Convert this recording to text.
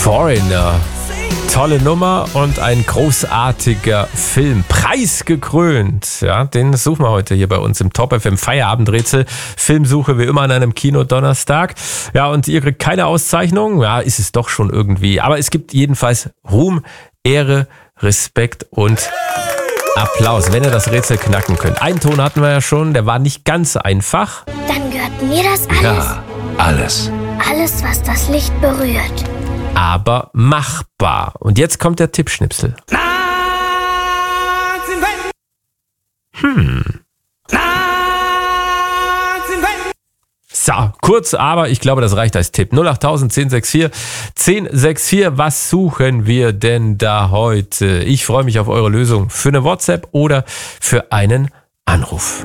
Foreigner. Tolle Nummer und ein großartiger Film. Preisgekrönt. Ja, den suchen wir heute hier bei uns im Top FM Feierabendrätsel. Filmsuche wie immer an einem Kinodonnerstag. Ja, und ihr kriegt keine Auszeichnung. Ja, ist es doch schon irgendwie. Aber es gibt jedenfalls Ruhm, Ehre, Respekt und Applaus, wenn ihr das Rätsel knacken könnt. Einen Ton hatten wir ja schon, der war nicht ganz einfach. Dann gehört mir das alles? Ja, alles. Alles, was das Licht berührt. Aber machbar. Und jetzt kommt der Tippschnipsel. So, kurz, aber ich glaube, das reicht als Tipp. 08000 1064 1064. Was suchen wir denn da heute? Ich freue mich auf eure Lösung für eine WhatsApp oder für einen Anruf.